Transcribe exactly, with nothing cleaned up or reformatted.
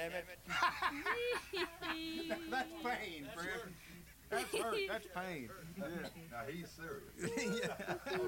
damn it. That's pain, friend. That's hurt. That's pain. Yeah. Now he's serious. Yeah.